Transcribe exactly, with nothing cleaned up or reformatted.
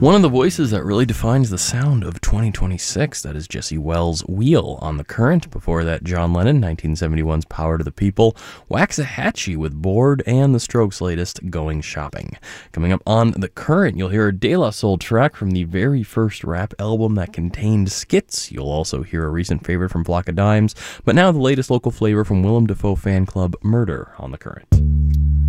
One of the voices that really defines the sound of twenty twenty-six, that is Jesse Wells' Wheel on The Current. Before that, John Lennon, nineteen seventy-one's Power to the People, Waxahachie with Bored, and The Strokes' latest, Going Shopping. Coming up on The Current, you'll hear a De La Soul track from the very first rap album that contained skits. You'll also hear a recent favorite from Flock of Dimes, but now the latest local flavor from Willem Dafoe fan club, Murder, on The Current.